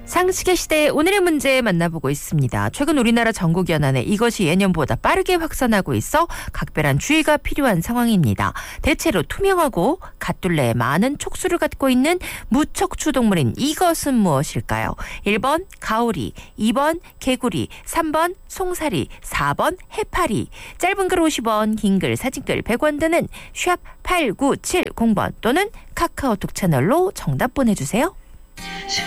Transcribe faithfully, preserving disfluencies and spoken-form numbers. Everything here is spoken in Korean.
상식의 시대 오늘의 문제 만나보고 있습니다. 최근 우리나라 전국 연안에 이것이 예년보다 빠르게 확산하고 있어 각별한 주의가 필요한 상황입니다. 대체로 투명하고 갓둘레에 많은 촉수를 갖고 있는 무척추 동물인 이것은 무엇일까요? 일 번 가오리, 이 번 개구리, 삼 번 송사리, 사 번 해파리. 짧은 글 오십 원, 긴 글 사진글 백 원 드는 샵 팔구칠공 번 또는 카카오톡 채널로 정답 보내주세요.